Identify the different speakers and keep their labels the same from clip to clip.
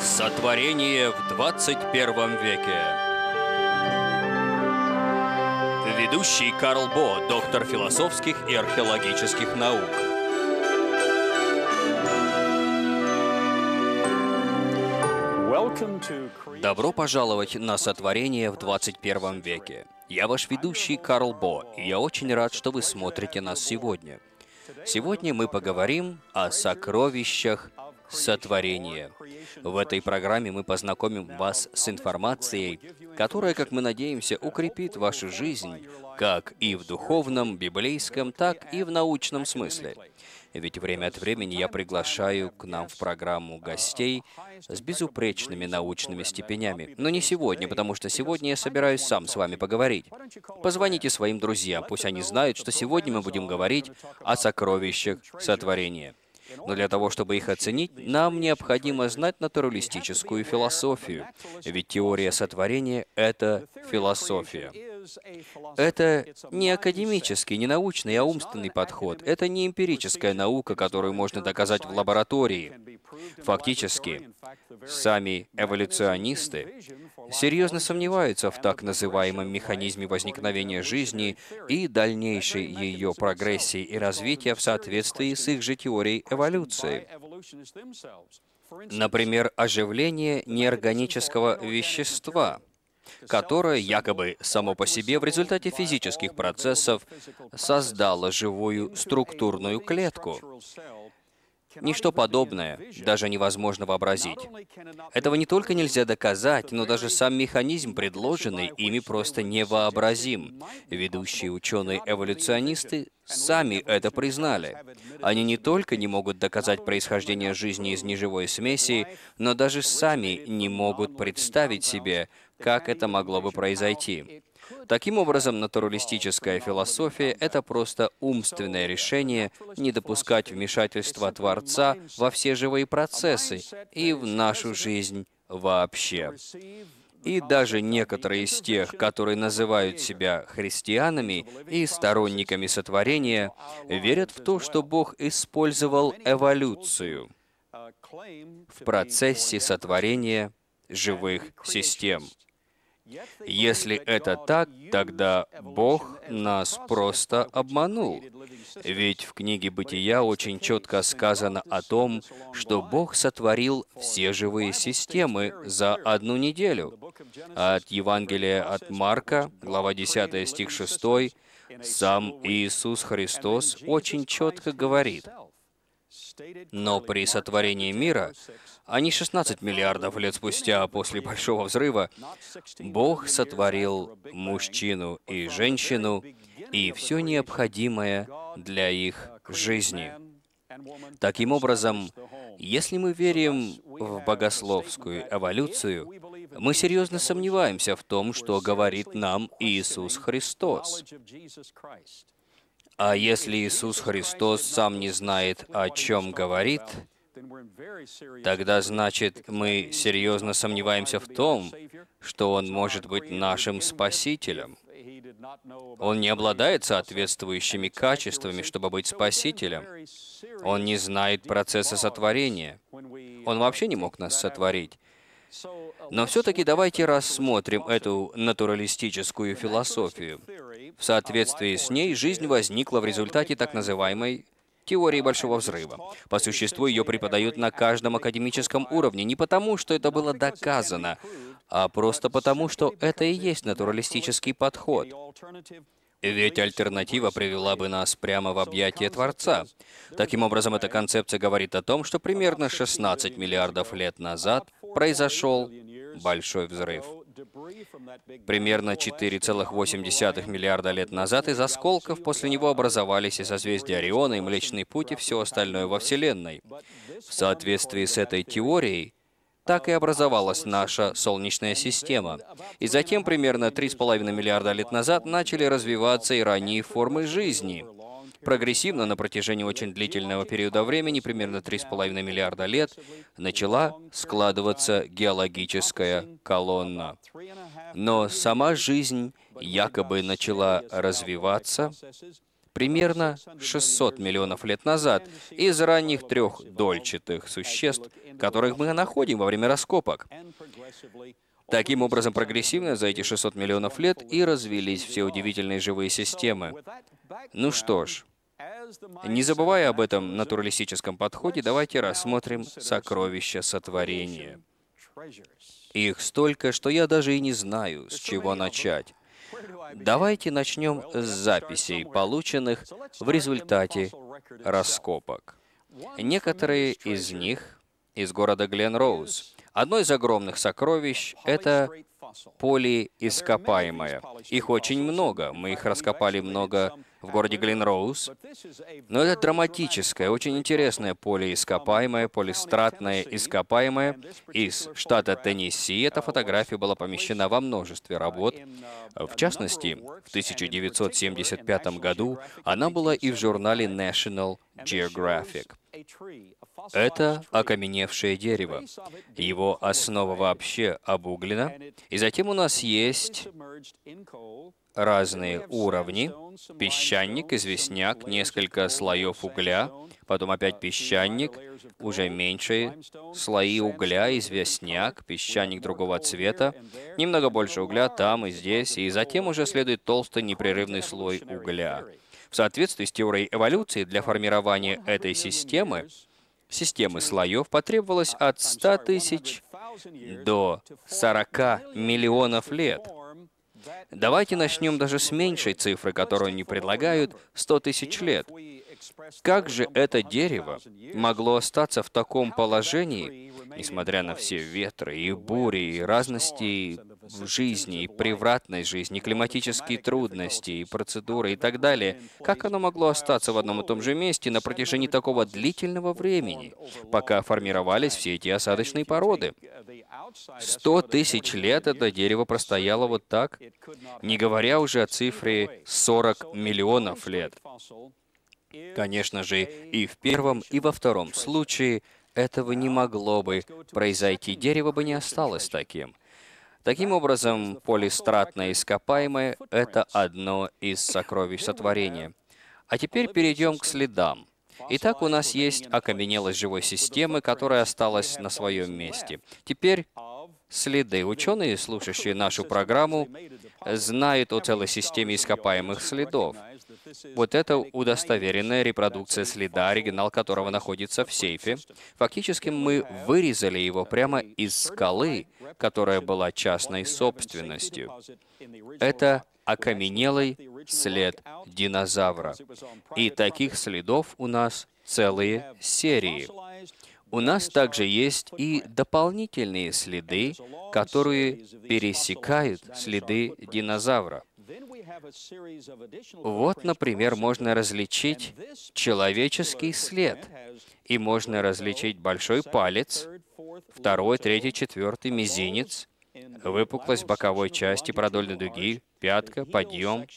Speaker 1: Сотворение в 21 веке. Ведущий Карл Бо, доктор философских и археологических наук. Добро пожаловать на Сотворение в 21 веке. Я ваш ведущий Карл Бо, и я очень рад, что вы смотрите нас сегодня. Сегодня мы поговорим о сокровищах сотворения. В этой программе мы познакомим вас с информацией, которая, как мы надеемся, укрепит вашу жизнь как и в духовном, библейском, так и в научном смысле. Ведь время от времени я приглашаю к нам в программу гостей с безупречными научными степенями. Но не сегодня, потому что сегодня я собираюсь сам с вами поговорить. Позвоните своим друзьям, пусть они знают, что сегодня мы будем говорить о сокровищах сотворения. Но для того, чтобы их оценить, нам необходимо знать натуралистическую философию. Ведь теория сотворения — это философия. Это не академический, не научный, а умственный подход. Это не эмпирическая наука, которую можно доказать в лаборатории. Фактически, сами эволюционисты серьезно сомневаются в так называемом механизме возникновения жизни и дальнейшей ее прогрессии и развития в соответствии с их же теорией эволюции. Например, оживление неорганического вещества, которое якобы само по себе в результате физических процессов создало живую структурную клетку. Ничто подобное даже невозможно вообразить. Этого не только нельзя доказать, но даже сам механизм, предложенный ими, просто невообразим. Ведущие ученые-эволюционисты сами это признали. Они не только не могут доказать происхождение жизни из неживой смеси, но даже сами не могут представить себе, как это могло бы произойти. Таким образом, натуралистическая философия — это просто умственное решение не допускать вмешательства Творца во все живые процессы и в нашу жизнь вообще. И даже некоторые из тех, которые называют себя христианами и сторонниками сотворения, верят в то, что Бог использовал эволюцию в процессе сотворения живых систем. Если это так, тогда Бог нас просто обманул. Ведь в книге «Бытия» очень четко сказано о том, что Бог сотворил все живые системы за одну неделю. От Евангелия от Марка, глава 10, стих 6, сам Иисус Христос очень четко говорит: «Но при сотворении мира, а не 16 миллиардов лет спустя после Большого взрыва, Бог сотворил мужчину и женщину и все необходимое для их жизни». Таким образом, если мы верим в богословскую эволюцию, мы серьезно сомневаемся в том, что говорит нам Иисус Христос. А если Иисус Христос сам не знает, о чем говорит, тогда, значит, мы серьезно сомневаемся в том, что Он может быть нашим Спасителем. Он не обладает соответствующими качествами, чтобы быть Спасителем. Он не знает процесса сотворения. Он вообще не мог нас сотворить. Но все-таки давайте рассмотрим эту натуралистическую философию. В соответствии с ней жизнь возникла в результате так называемой теории Большого взрыва. По существу ее преподают на каждом академическом уровне не потому, что это было доказано, а просто потому, что это и есть натуралистический подход. Ведь альтернатива привела бы нас прямо в объятия Творца. Таким образом, эта концепция говорит о том, что примерно 16 миллиардов лет назад произошел Большой взрыв. Примерно 4,8 миллиарда лет назад из осколков после него образовались и созвездия Ориона, и Млечный Путь, и все остальное во Вселенной. В соответствии с этой теорией, так и образовалась наша Солнечная система. И затем, примерно 3,5 миллиарда лет назад, начали развиваться и ранние формы жизни. Прогрессивно на протяжении очень длительного периода времени, примерно 3,5 миллиарда лет, начала складываться геологическая колонна. Но сама жизнь якобы начала развиваться примерно 600 миллионов лет назад из ранних трехдольчатых существ, которых мы находим во время раскопок. Таким образом, прогрессивно за эти 600 миллионов лет и развились все удивительные живые системы. Ну что ж, не забывая об этом натуралистическом подходе, давайте рассмотрим сокровища сотворения. Их столько, что я даже и не знаю, с чего начать. Давайте начнем с записей, полученных в результате раскопок. Некоторые из них из города Гленроуз. Одно из огромных сокровищ — это полиископаемое. Их очень много. Мы их раскопали много в городе Гленроуз. Но это драматическое, очень интересное полиископаемое, полистратное ископаемое из штата Теннесси. Эта фотография была помещена во множестве работ. В частности, в 1975 году она была и в журнале National Geographic. Это окаменевшее дерево. Его основа вообще обуглена. И затем у нас есть разные уровни. Песчаник, известняк, несколько слоев угля, потом опять песчаник, уже меньшие слои угля, известняк, песчаник другого цвета, немного больше угля там и здесь, и затем уже следует толстый непрерывный слой угля. В соответствии с теорией эволюции, для формирования этой системы слоев потребовалось от 100 тысяч до 40 миллионов лет. Давайте начнем даже с меньшей цифры, которую они предлагают, 100 тысяч лет. Как же это дерево могло остаться в таком положении, несмотря на все ветры и бури, и разности в жизни, и превратной жизни, и климатические трудности, и процедуры, и так далее? Как оно могло остаться в одном и том же месте на протяжении такого длительного времени, пока формировались все эти осадочные породы? 100 тысяч лет это дерево простояло вот так, не говоря уже о цифре 40 миллионов лет. Конечно же, и в первом, и во втором случае этого не могло бы произойти, дерево бы не осталось таким. Таким образом, полистратное ископаемое — это одно из сокровищ сотворения. А теперь перейдем к следам. Итак, у нас есть окаменелость живой системы, которая осталась на своем месте. Теперь следы. Ученые, слушающие нашу программу, знают о целой системе ископаемых следов. Вот это удостоверенная репродукция следа, оригинал которого находится в сейфе. Фактически мы вырезали его прямо из скалы, которая была частной собственностью. Это окаменелый след динозавра. И таких следов у нас целые серии. У нас также есть и дополнительные следы, которые пересекают следы динозавра. Вот, например, можно различить человеческий след, и можно различить большой палец, второй, третий, четвертый, мизинец, выпуклость боковой части продольной дуги, пятка, подъем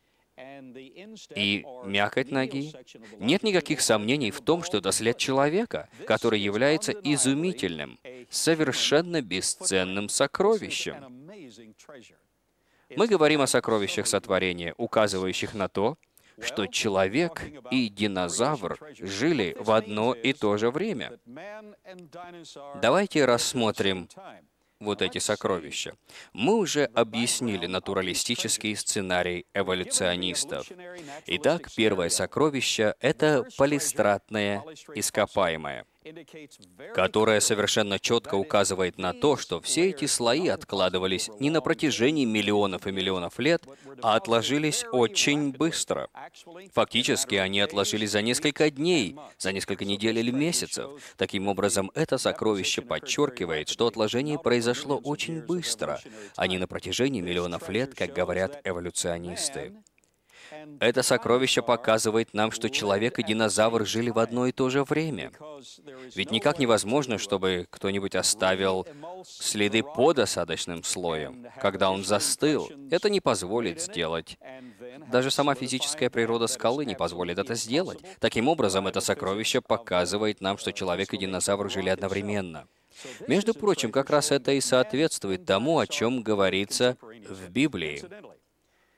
Speaker 1: и мякоть ноги. Нет никаких сомнений в том, что это след человека, который является изумительным, совершенно бесценным сокровищем. Мы говорим о сокровищах сотворения, указывающих на то, что человек и динозавр жили в одно и то же время. Давайте рассмотрим вот эти сокровища. Мы уже объяснили натуралистический сценарий эволюционистов. Итак, первое сокровище — это полистратное ископаемое, которое совершенно четко указывает на то, что все эти слои откладывались не на протяжении миллионов и миллионов лет, а отложились очень быстро. Фактически, они отложились за несколько дней, за несколько недель или месяцев. Таким образом, это сокровище подчеркивает, что отложение произошло очень быстро, а не на протяжении миллионов лет, как говорят эволюционисты. Это сокровище показывает нам, что человек и динозавр жили в одно и то же время. Ведь никак невозможно, чтобы кто-нибудь оставил следы под осадочным слоем, когда он застыл. Это не позволит сделать. Даже сама физическая природа скалы не позволит это сделать. Таким образом, это сокровище показывает нам, что человек и динозавр жили одновременно. Между прочим, как раз это и соответствует тому, о чем говорится в Библии.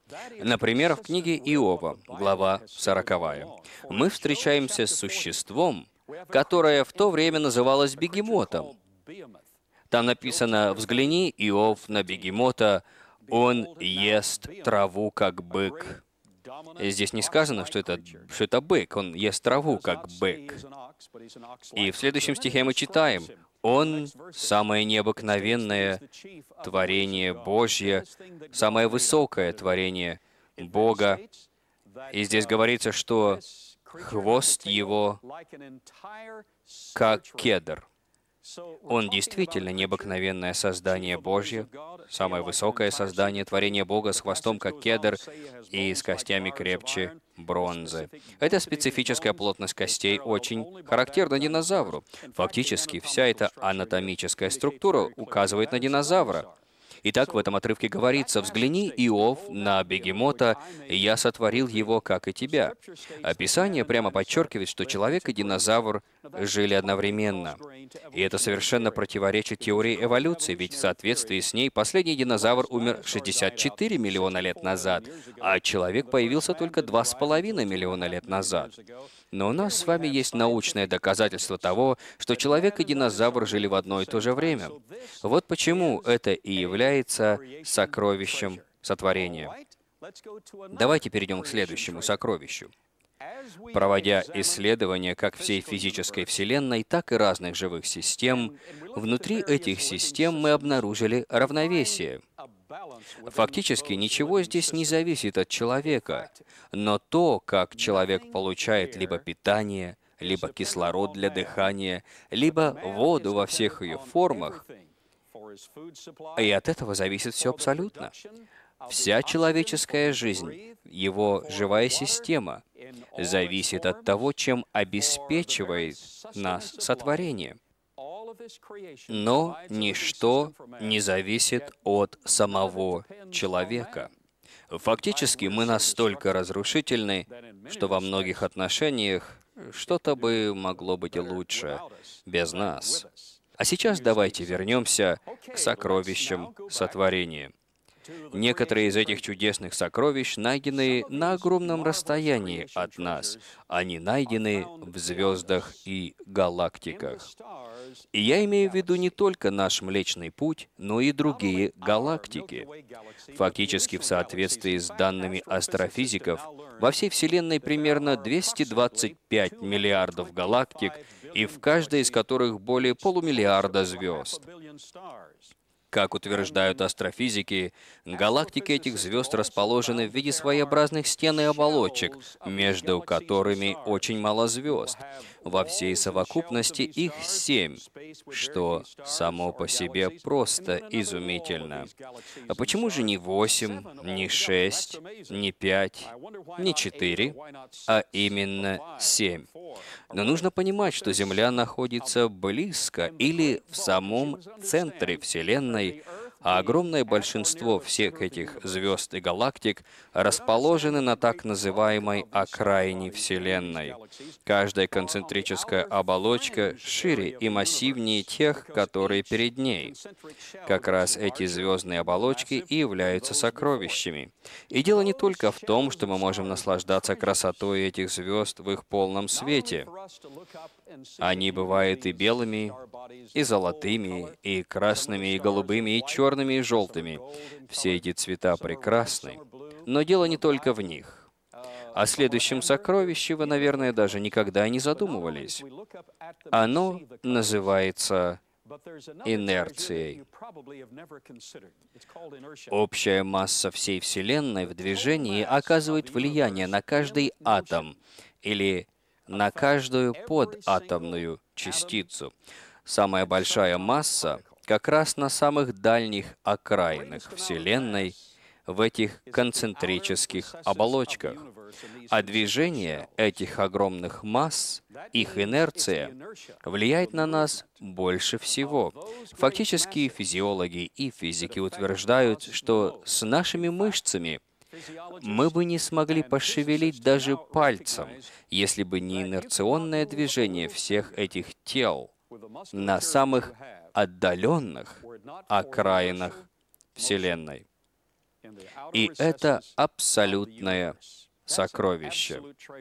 Speaker 1: Например, в книге Иова, глава 40, мы встречаемся с существом, которое в то время называлось бегемотом. Там написано: «Взгляни, Иов, на бегемота, он ест траву, как бык». И здесь не сказано, что это бык, он ест траву, как бык. И в следующем стихе мы читаем: «Он — самое необыкновенное творение Божье, самое высокое творение Бога». И здесь говорится, что хвост его как кедр. Он действительно необыкновенное создание Божье, самое высокое создание, творение Бога, с хвостом, как кедр, и с костями крепче бронзы. Эта специфическая плотность костей очень характерна динозавру. Фактически, вся эта анатомическая структура указывает на динозавра. Итак, в этом отрывке говорится: «Взгляни, Иов, на бегемота, и я сотворил его, как и тебя». Описание прямо подчеркивает, что человек и динозавр жили одновременно. И это совершенно противоречит теории эволюции, ведь в соответствии с ней последний динозавр умер 64 миллиона лет назад, а человек появился только 2,5 миллиона лет назад. Но у нас с вами есть научное доказательство того, что человек и динозавр жили в одно и то же время. Вот почему это и является сокровищем сотворения. Давайте перейдем к следующему сокровищу. Проводя исследования как всей физической Вселенной, так и разных живых систем, внутри этих систем мы обнаружили равновесие. Фактически ничего здесь не зависит от человека, но то, как человек получает либо питание, либо кислород для дыхания, либо воду во всех ее формах, и от этого зависит все абсолютно. Вся человеческая жизнь, его живая система, зависит от того, чем обеспечивает нас сотворение. Но ничто не зависит от самого человека. Фактически мы настолько разрушительны, что во многих отношениях что-то бы могло быть лучше без нас. А сейчас давайте вернемся к сокровищам сотворения. Некоторые из этих чудесных сокровищ найдены на огромном расстоянии от нас. Они найдены в звездах и галактиках. И я имею в виду не только наш Млечный Путь, но и другие галактики. Фактически, в соответствии с данными астрофизиков, во всей Вселенной примерно 225 миллиардов галактик, и в каждой из которых более полумиллиарда звезд. Как утверждают астрофизики, галактики этих звезд расположены в виде своеобразных стен и оболочек, между которыми очень мало звезд. Во всей совокупности их 7, что само по себе просто изумительно. А почему же не 8, не 6, не 5, не 4, а именно 7? Но нужно понимать, что Земля находится близко или в самом центре Вселенной, а огромное большинство всех этих звезд и галактик расположены на так называемой окраине Вселенной. Каждая концентрическая оболочка шире и массивнее тех, которые перед ней. Как раз эти звездные оболочки и являются сокровищами. И дело не только в том, что мы можем наслаждаться красотой этих звезд в их полном свете. Они бывают и белыми, и золотыми, и красными, и голубыми, и черными, и желтыми. Все эти цвета прекрасны. Но дело не только в них. О следующем сокровище вы, наверное, даже никогда не задумывались. Оно называется инерцией. Общая масса всей Вселенной в движении оказывает влияние на каждый атом или на каждую податомную частицу. Самая большая масса как раз на самых дальних окраинах Вселенной, в этих концентрических оболочках. А движение этих огромных масс, их инерция, влияет на нас больше всего. Фактически, физиологи и физики утверждают, что с нашими мышцами мы бы не смогли пошевелить даже пальцем, если бы не инерционное движение всех этих тел на самых отдаленных окраинах Вселенной. И это абсолютное сокровище.